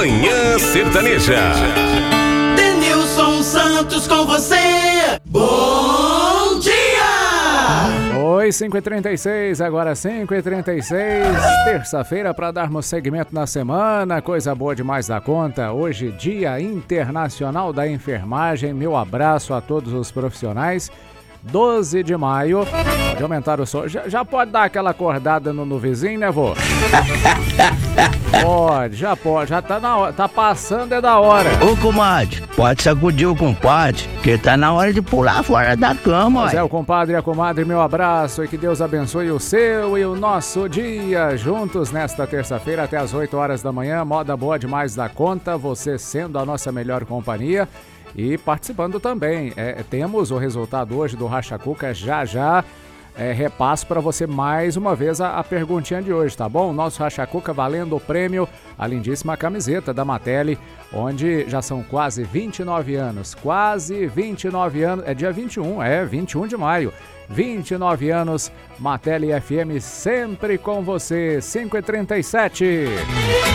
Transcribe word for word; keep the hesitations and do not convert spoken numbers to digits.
Manhã Sertaneja. Denilson Santos com você. Bom dia! Oi, cinco e trinta e seis, agora cinco e trinta e seis, terça-feira para darmos segmento na semana, coisa boa demais da conta. Hoje, Dia Internacional da Enfermagem. Meu abraço a todos os profissionais. doze de maio, pode aumentar o som. Já, já pode dar aquela acordada no, no vizinho, né, vô? Pode, já pode, já tá na hora, tá passando é da hora. Ô, comadre, pode sacudir o compadre, que tá na hora de pular fora da cama, Pois ué. é, o compadre e a comadre, meu abraço e que Deus abençoe o seu e o nosso dia. Juntos nesta terça-feira até as oito horas da manhã, moda boa demais da conta, você sendo a nossa melhor companhia. E participando também, é, temos o resultado hoje do Racha Cuca, já já é, repasso para você mais uma vez a, a perguntinha de hoje, tá bom? Nosso Racha Cuca valendo o prêmio, a lindíssima camiseta da Matelli, onde já são quase vinte e nove anos, quase vinte e nove anos, é dia vinte e um, é vinte e um de maio, vinte e nove anos, Matelli F M sempre com você, cinco e trinta e sete.